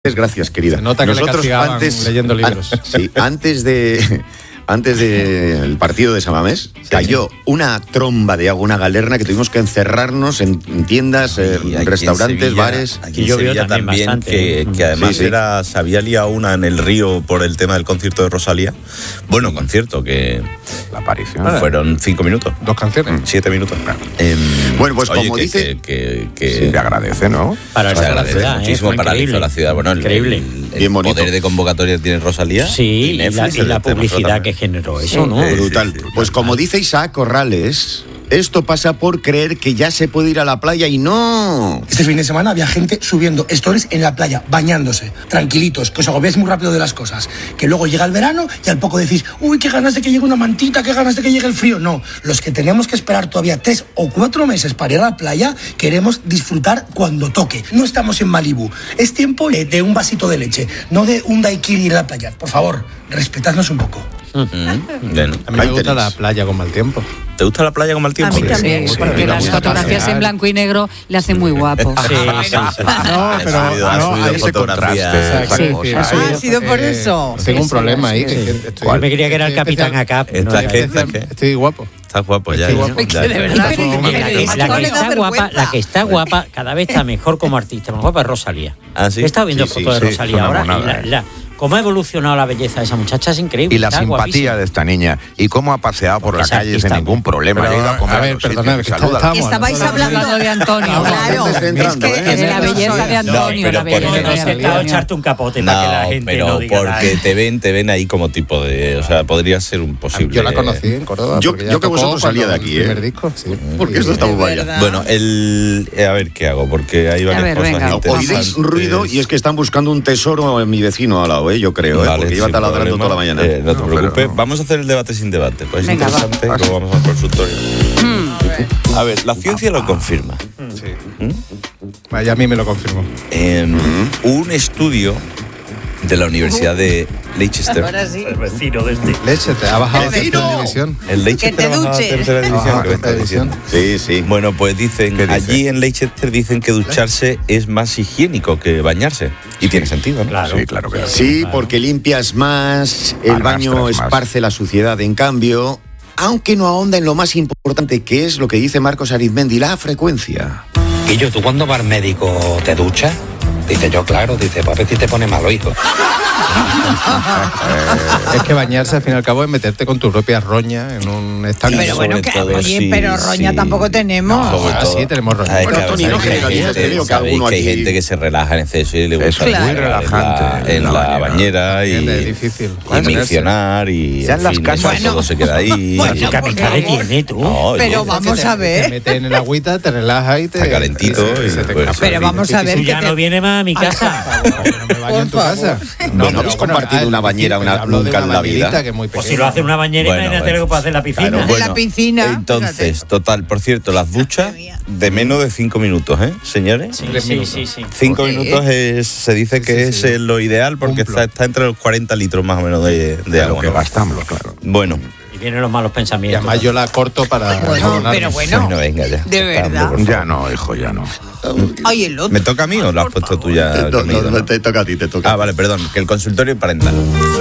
Gracias, querida. Se nota que nosotros antes leyendo libros. Antes del partido de San Mamés, cayó una tromba de agua, una galerna que tuvimos que encerrarnos en tiendas, restaurantes, Sevilla, bares. Aquí en Sevilla también que además se había liado una en el río por el tema del concierto de Rosalía. Bueno, concierto que la aparición fueron 5 minutos. 2 canciones. 7 minutos. Bueno, pues oye, como dice... se agradece, ¿no? Se agradece muchísimo, paralizó la ciudad. Bueno, increíble. El poder de convocatoria tiene Rosalía. Sí, y la publicidad que generó eso, ¿no? Brutal. Pues como dice Isaac Corrales, esto pasa por creer que ya se puede ir a la playa y no. Este fin de semana había gente subiendo stories en la playa, bañándose, tranquilitos, que os agobiáis muy rápido de las cosas. Que luego llega el verano y al poco decís, uy, qué ganas de que llegue una mantita, qué ganas de que llegue el frío. No, los que tenemos que esperar todavía 3 o 4 meses para ir a la playa, queremos disfrutar cuando toque. No estamos en Malibú. Es tiempo de un vasito de leche, no de un daiquiri ir a la playa. Por favor, respetadnos un poco. Bueno, a mí me gusta la playa con mal tiempo. ¿Te gusta la playa con mal tiempo? A mí también, porque las fotografías en blanco y negro le hacen muy guapo. Sí. No, pero ha ese contraste. Ha sido por eso. Tengo un problema ahí. Yo me creía que era el Capitán Acap. Estoy guapo. Estás guapo ya. De verdad. La que está guapa, cada vez está mejor como artista. Más guapa es Rosalía. He estado viendo fotos de Rosalía ahora y cómo ha evolucionado la belleza de esa muchacha es increíble. Y la simpatía de esta niña. Y cómo ha paseado por la calle sin ningún problema. A ver, perdóname, estabais hablando de Antonio. Claro, es que es la belleza de Antonio. Pero por echarte un capote para que la gente no diga porque te ven ahí como tipo de... O sea, podría ser un posible... Yo la conocí en Córdoba. Yo que vosotros salía de aquí, primer disco, sí. Porque esto está muy vaya. Bueno, a ver qué hago, porque hay varias cosas. Oiréis ruido y es que están buscando un tesoro en mi vecino al lado, yo creo, vale, porque lleva taladrando toda la mañana. No te preocupes, vamos a hacer el debate sin debate, pues es interesante, luego vamos al consultorio. A ver, la ciencia lo confirma. Ya a mí me lo confirmó. Un estudio de la Universidad de Leicester. Ahora sí. el vecino de este. Leicester ha bajado a tercera división. El Leicester Que te duches. tercera división. Sí. Bueno, pues dicen, allí en Leicester dicen que ducharse es más higiénico que bañarse. Y tiene sentido, ¿no? Claro. Sí, claro que Sí, porque limpias más, el baño esparce la suciedad. En cambio, aunque no ahonda en lo más importante, que es lo que dice Marcos Arizmendi, la frecuencia. Guillo, ¿tú cuando vas al médico te duchas? Dice yo, claro, dice, pues a ver si te pone malo, hijo. Es que bañarse al fin y al cabo es meterte con tu propia roña en un estanque. Pero bueno, pero roña tampoco tenemos. Sí, tenemos roña. Sabéis que hay gente que se relaja en exceso y le gusta muy relajante en la bañera y es difícil. miccionar y ya en las casas todo se queda ahí. ¿Qué capital tiene tú? Pero vamos a ver. Te metes en el agüita, te relajas y te... Está calentito. Pero vamos a ver. Tú ya no vienes más a mi casa. No me baño en tu casa. No habéis compartido una bañera nunca en la vida. Pues si lo hace una bañera, imagínate lo que puede hacer la piscina. Claro, En la piscina. Entonces, total, por cierto, las duchas de menos de 5 minutos, señores. Sí. 5 minutos se dice que es lo ideal porque está entre los 40 litros más o menos de agua. Lo que gastamos, claro. Bueno. Y vienen los malos Y pensamientos. además yo la corto para... Pero bueno, Venga ya. de verdad. Ya no, hijo, ya no. Ay, el otro. ¿Me toca a mí o lo has puesto tú ya? No, te toca a ti, te toca. Ah, vale, perdón, que el consultorio parental.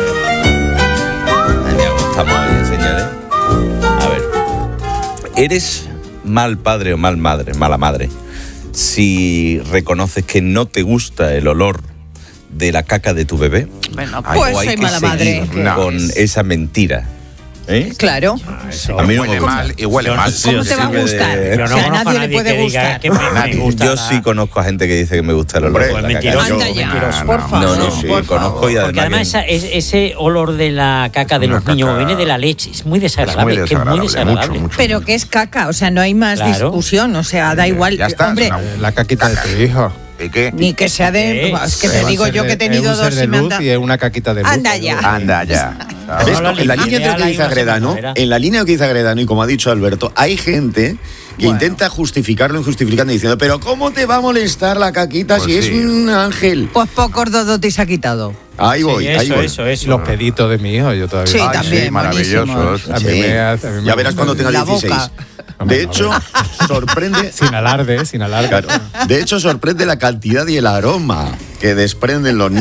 Estamos bien, señores. A ver. ¿Eres mal padre o mala madre, si reconoces que no te gusta el olor de la caca de tu bebé? Bueno, ¿O pues hay soy que mala madre. seguir con esa mentira? Claro. A mí no me Huele gusta. mal y huele mal. ¿Cómo te va a gustar? Pero O no sea, a conozco nadie le puede gustar. que me gusta. Yo sí conozco a gente que dice que me gusta el olor. Pues mentiroso. Anda ya, por favor. No, conozco y Porque además ese olor de la caca de los niños viene de la leche. Es muy desagradable. Es muy desagradable. Mucho. Pero que es caca, o sea, no hay más discusión, o sea, da igual. Ya está, Hombre, La caquita de tu hijo. ¿Y qué? ni que sea de... Es que te digo yo que he tenido dos y me han dado... y es una caquita de luz. Anda ya. Anda ya. ¿Ves? No, En la línea de lo que dice Agredano, y como ha dicho Alberto, hay gente que intenta justificarlo injustificando diciendo, pero ¿cómo te va a molestar la caquita Pues si sí. es un ángel? Pues pocos dodotes ha quitado. Ahí voy. Eso. Los peditos de mi hijo, yo todavía. Sí, también, maravillosos. A mí me hace... Ya verás cuando tenga La 16. boca. De hecho, sorprende... Sin alarde. Claro. De hecho, sorprende la cantidad y el aroma que desprenden los